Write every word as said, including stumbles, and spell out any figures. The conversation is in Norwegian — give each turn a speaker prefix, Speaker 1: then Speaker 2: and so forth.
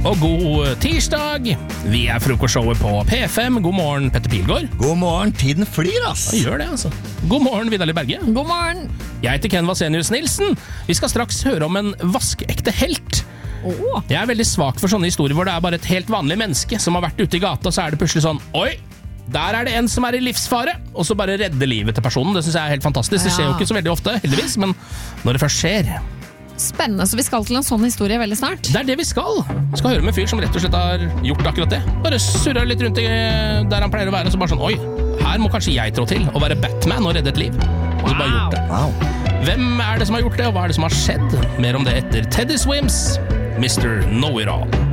Speaker 1: Og god tirsdag. Vi er frokostshowet på P fem. God morgen, Petter Pilgaard.
Speaker 2: God morgen, tiden flyr, ass.
Speaker 1: Ja, gjør det, altså. God morgen, Vidar Berge.
Speaker 3: God morgen.
Speaker 1: Jeg heter Ken Vasenius Nilsen. Vi skal straks høre om en vaskeekte helt.
Speaker 3: Oh.
Speaker 1: Jeg er veldig svak for sånne historier hvor det er bare et helt vanlig menneske som har vært ute i gata, og så er det plutselig sånn, oi, der er det en som er i livsfare, og så bare redder livet til personen. Det synes jeg er helt fantastisk. Det skjer jo ikke så veldig ofte, heldigvis, men når det først skjer...
Speaker 3: Spennende, så vi skal til en sånn historie veldig snart.
Speaker 1: Det er det vi skal. Vi skal høre med en fyr som rett og slett har gjort akkurat det. Bare surret litt rundt i der han pleier å være, og så bare sånn, oi, her må kanskje jeg trå til og være Batman og redde et liv. Og så bare gjort det.
Speaker 2: Wow.
Speaker 1: Hvem er det som har gjort det, og hva er det som har skjedd? Mer om det etter Teddy Swims, mister Know-It-All.